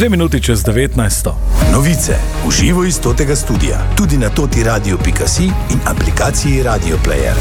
8:02:19. Novice v živo iz Totega studia, tudi na totiradio.si in aplikaciji Radio Player.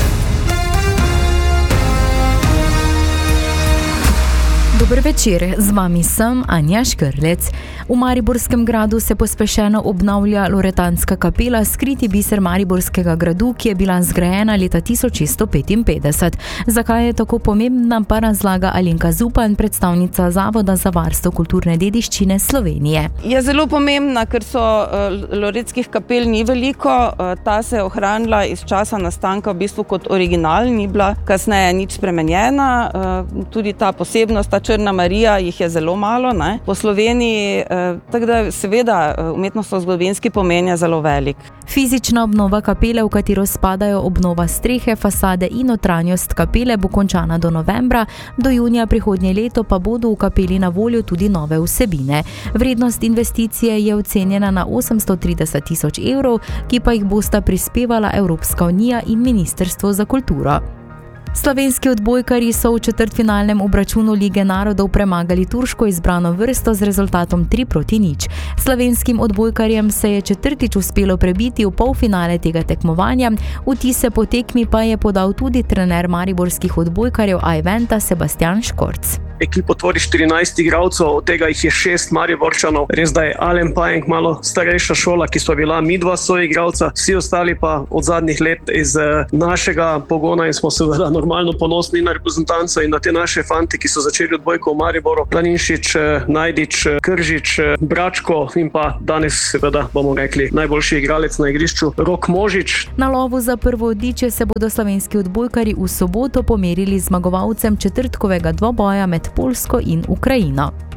Dober večer, z vami sem Anja Škrlec. V Mariborskem gradu se pospešeno obnavlja Loretanska kapela, skriti biser Mariborskega gradu, ki je bila zgrajena leta 1655. Zakaj je tako pomembna, pa razlaga Alenka Zupan, predstavnica Zavoda za varstvo kulturne dediščine Slovenije. Je zelo pomembna, ker so loretskih kapel ni veliko, ta se je ohranila iz časa nastanka v bistvu kot original, ni bila kasneje nič spremenjena, tudi ta posebnost, ta Črna Marija, jih je zelo malo, ne? Po Sloveniji, tako da seveda umetnostno-zgodovinski pomen je zelo velik. Fizična obnova kapele, v katero spadajo obnova strehe, fasade in notranjost kapele, bo končana do novembra, do junija prihodnje leto pa bodo v kapeli na voljo tudi nove vsebine. Vrednost investicije je ocenjena na 830.000 evrov, ki pa jih bosta prispevala Evropska unija in Ministrstvo za kulturo. Slovenski odbojkarji so v četrtfinalnem obračunu Lige narodov premagali turško izbrano vrsto z rezultatom 3-0. Slovenskim odbojkarjem se je četrtič uspelo prebiti v polfinale tega tekmovanja, vtise po tekmi pa je podal tudi trener mariborskih odbojkarjev Ajventa Sebastian Škorc. Ekipo tvori 14 igralcev, od tega jih je 6 Mariborčanov. Res da je Alen Pajenk malo starejša šola, ki so bila midva soigralca, vsi ostali pa od zadnjih let iz našega pogona in smo seveda normalno ponosni na reprezentanco in na te naše fante, ki so začeli odbojko v Mariboru. Planinšič, Najdič, Kržič, Bračko in pa danes seveda bomo rekli najboljši igralec na igrišču Rok Možič. Na lovu za prvo odličje se bodo slovenski odbojkarji v soboto pomerili z zmagovalcem četrtkovega dvoboja med Poljsko in Ukrajino.